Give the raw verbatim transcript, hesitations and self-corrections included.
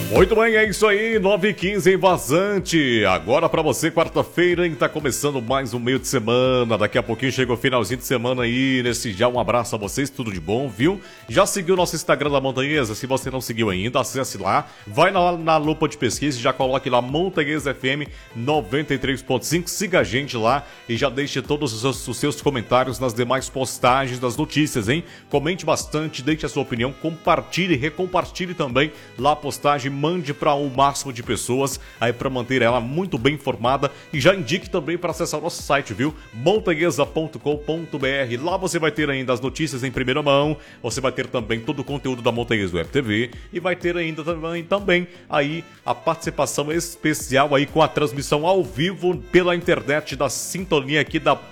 Muito bem, é isso aí, nove e quinze em Vazante. Agora pra você, quarta-feira, hein? Tá começando mais um meio de semana. Daqui a pouquinho chega o finalzinho de semana aí. Nesse já, um abraço a vocês, tudo de bom, viu? Já seguiu nosso Instagram da Montanhesa? Se você não seguiu ainda, acesse lá. Vai na, na lupa de pesquisa e já coloque lá Montanhesa F M noventa e três ponto cinco. Siga a gente lá e já deixe todos os seus, os seus comentários nas demais postagens das notícias, hein? Comente bastante, deixe a sua opinião, compartilhe, recompartilhe também lá a postagem. Mande para o máximo de pessoas aí para manter ela muito bem informada e já indique também para acessar o nosso site, viu? montanhesa ponto com ponto br. Lá você vai ter ainda as notícias em primeira mão, você vai ter também todo o conteúdo da Montanhesa Web T V e vai ter ainda também, também aí a participação especial aí com a transmissão ao vivo pela internet da sintonia aqui da